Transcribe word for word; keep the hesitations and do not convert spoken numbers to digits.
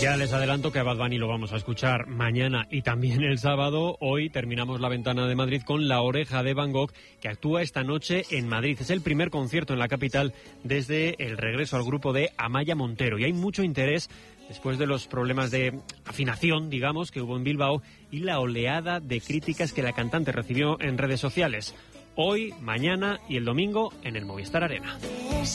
Ya les adelanto que a Bad Bunny lo vamos a escuchar mañana y también el sábado. Hoy terminamos la ventana de Madrid con La Oreja de Van Gogh, que actúa esta noche en Madrid. Es el primer concierto en la capital desde el regreso al grupo de Amaya Montero. Y hay mucho interés después de los problemas de afinación, digamos, que hubo en Bilbao y la oleada de críticas que la cantante recibió en redes sociales. Hoy, mañana y el domingo en el Movistar Arena.